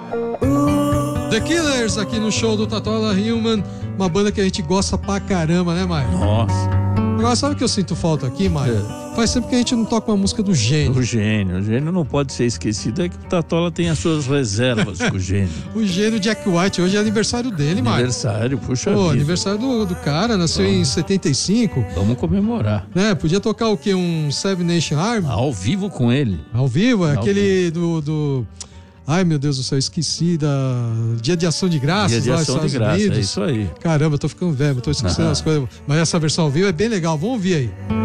The Killers aqui no show do Tatola Human, uma banda que a gente gosta pra caramba, né, Maio? Nossa. Agora, sabe o que eu sinto falta aqui, Maio? Faz tempo que a gente não toca uma música do Gênio. O Gênio não pode ser esquecido, é que o Tatola tem as suas reservas com o Gênio. O Gênio Jack White, hoje é aniversário dele, Maio. Aniversário, puxa Pô, vida. aniversário do cara, nasceu em 75. Vamos comemorar. Né? Podia tocar o quê? Um Seven Nation Army? Ao vivo com ele. Ao vivo? Ao aquele do... Ai, meu Deus do céu, esqueci da... Dia de Ação de Graças. Dia de lá nos Ação de Estados Graças, Unidos. é isso aí. Caramba, eu tô ficando velho, tô esquecendo as coisas. Mas essa versão ao vivo é bem legal, vamos ouvir aí.